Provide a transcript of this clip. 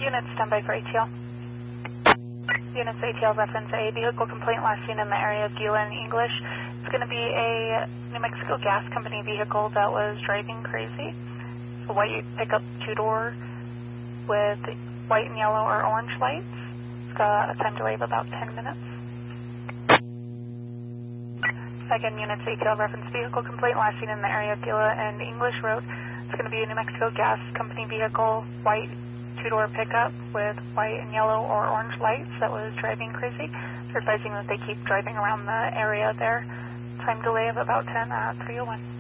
Units standby for ATL. Units ATL reference a vehicle complaint last seen in the area of Gila and English. It's going to be a New Mexico Gas Company vehicle that was driving crazy. It's a white pickup two-door with white and yellow or orange lights. It's got a time delay of about 10 minutes. Again, Units ATL reference vehicle complaint last seen in the area of Gila and English Road. It's going to be a New Mexico Gas Company vehicle, white two-door pickup with white and yellow or orange lights that was driving crazy. They're advising that they keep driving around the area there. Time delay of about 10 at 3:01.